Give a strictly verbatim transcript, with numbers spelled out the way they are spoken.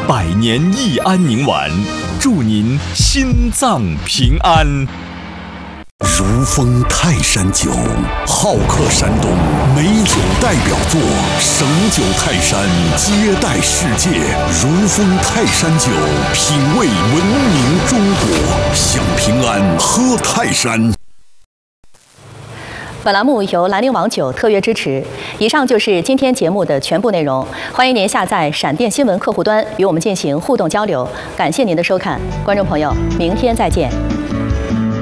百年益安宁丸，祝您心脏平安。 如风泰山酒，好客山东，美酒代表作，省酒泰山，接待世界。如风泰山酒，品味文明中国，享平安，喝泰山。 本栏目由兰陵王酒特约支持。以上就是今天节目的全部内容，欢迎您下载闪电新闻客户端与我们进行互动交流。感谢您的收看，观众朋友，明天再见。